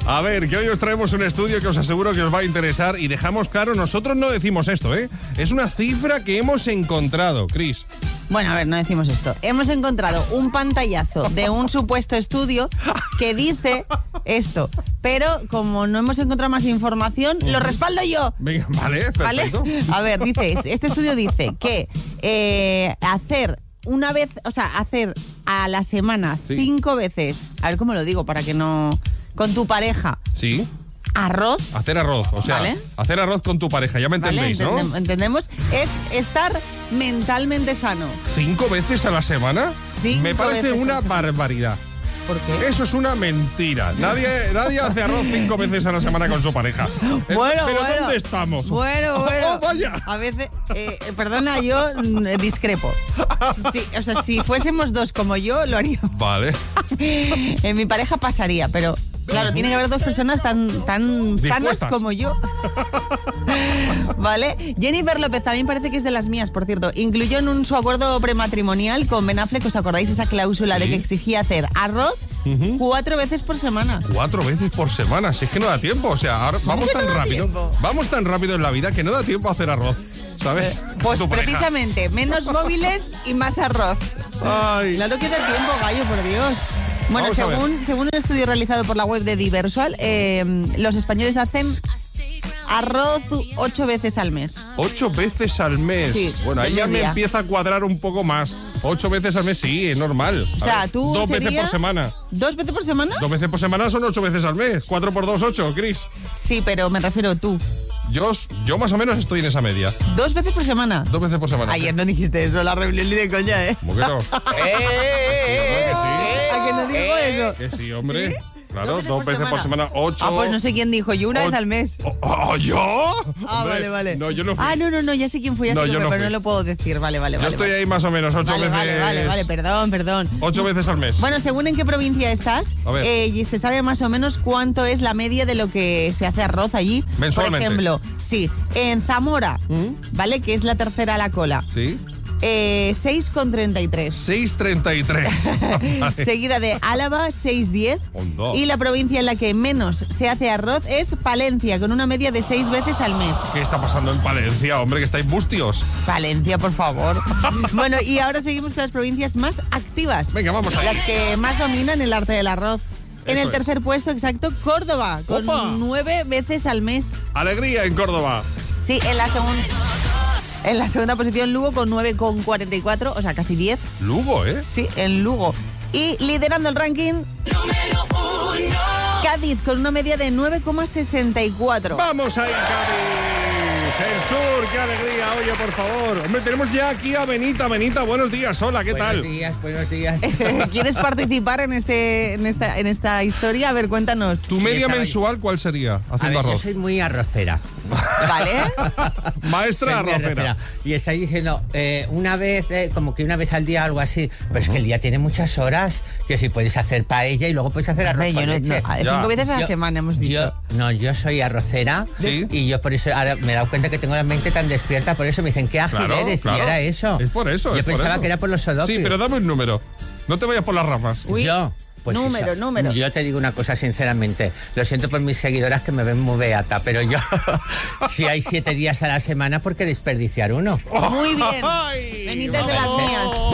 A ver, que hoy os traemos un estudio que os aseguro que os va a interesar y dejamos claro, nosotros no decimos esto, ¿eh? Es una cifra que hemos encontrado, Cris. Bueno, a ver, no decimos esto. Hemos encontrado un pantallazo de un supuesto estudio que dice esto, pero como no hemos encontrado más información, lo respaldo yo. Venga, vale, perfecto. ¿Vale? A ver, este estudio dice que hacer a la semana 5 veces, a ver cómo lo digo para que no, con tu pareja. Sí. Arroz. Hacer arroz, o sea, ¿vale? Hacer arroz con tu pareja, ya me entendéis, ¿no? Entendemos, es estar mentalmente sano. 5 veces a la semana. 5 me parece veces una a la semana. barbaridad. ¿Por qué? Eso es una mentira. Nadie hace arroz 5 veces a la semana con su pareja. Bueno, ¿Pero bueno. dónde estamos? Bueno. Oh, vaya. A veces, perdona, yo discrepo. Sí, o sea, si fuésemos dos como yo, lo haría. Vale. En mi pareja pasaría, pero claro, tiene que haber dos personas tan sanas Dispuestas. como yo. ¿Vale? Jennifer López también parece que es de las mías, por cierto. Incluyó en su acuerdo prematrimonial con Ben Affleck, ¿os acordáis esa cláusula de que exigía hacer arroz 4 veces por semana? 4 veces por semana, si es que no da tiempo. O sea, ahora vamos que tan no da rápido. tiempo? Vamos tan rápido en la vida que no da tiempo a hacer arroz. ¿Sabes? Pues Tu pareja. precisamente, menos móviles y más arroz. Ay. Claro que da tiempo, gallo, por Dios. Bueno, Vamos a ver. según un estudio realizado por la web de Diversual, los españoles hacen arroz 8 veces al mes. 8 veces al mes. Sí, Bueno, ahí de ya me media. empieza a cuadrar un poco más. 8 veces al mes, sí, es normal. O A sea, ver, tú 2 veces sería- por semana. ¿2 veces por semana? 2 veces por semana son 8 veces al mes. 4 por 2, 8, Cris. Sí, pero me refiero tú. Yo más o menos estoy en esa media. 2 veces por semana. 2 veces por semana. Ayer no dijiste eso, la rebelión ni de coña, ¿eh? ¿Cómo que no? ¿A que no digo eso? Que sí, hombre. Claro, 2 2 veces por semana, 8. Ah, pues no sé quién dijo, yo una vez al mes. ¿Yo? Ah, Hombre, vale. No, yo no fui. Ah, no, ya sé quién fue, No, yo no pero fui. no lo puedo decir. Vale. Yo estoy ahí más o menos, 8 Vale, veces. vale, perdón. 8 veces al mes. Bueno, según en qué provincia estás, A ver. y se sabe más o menos cuánto es la media de lo que se hace arroz allí. Mensualmente. Por ejemplo, sí, en Zamora, ¿vale? Que es la tercera a la cola. ¿Sí? 6,33. 6,33. Vale. Seguida de Álava, 6,10. Hondo. Y la provincia en la que menos se hace arroz es Palencia, con una media de 6 veces al mes. ¿Qué está pasando en Palencia, hombre? Que estáis bustios. Palencia, por favor. Bueno, y ahora seguimos con las provincias más activas. Venga, vamos ahí. Las que más dominan el arte del arroz. En Eso el tercer puesto, exacto, Córdoba, con ¡Opa! 9 veces al mes. Alegría en Córdoba. Sí, en la segunda posición Lugo con 9,44, o sea, casi 10. Lugo, ¿eh? Sí, en Lugo. Y liderando el ranking, Cádiz, con una media de 9,64. Vamos ahí, Cádiz. El sur, qué alegría. Oye, por favor. Hombre, tenemos ya aquí a Benita. Benita, buenos días. Hola, ¿qué tal? Buenos días. ¿Quieres participar en esta historia? A ver, cuéntanos. ¿Tu Sí, media estaba ahí. mensual cuál sería? A Haciendo ver, yo arroz. soy muy arrocera. ¿Vale? Maestra Soy muy arrocera. Y estáis diciendo, una vez, como que una vez al día, algo así. Pero es que el día tiene muchas horas, que si puedes hacer paella y luego puedes hacer arroz Hombre, con leche. 5 veces a la semana hemos dicho. Yo soy arrocera. Sí. Y yo por eso ahora me he dado cuenta que tengo la mente tan despierta, por eso me dicen, qué ágil Claro, eres, claro. y era eso. Es por eso, Yo es por pensaba eso. que era por los sodokus. Sí, pero dame un número. No te vayas por las ramas. Uy, Pues número, eso. número. Yo te digo una cosa sinceramente, lo siento por mis seguidoras que me ven muy beata, pero yo, si hay 7 días a la semana, ¿por qué desperdiciar uno? Muy bien. Ay, Benita es de las vamos. mías.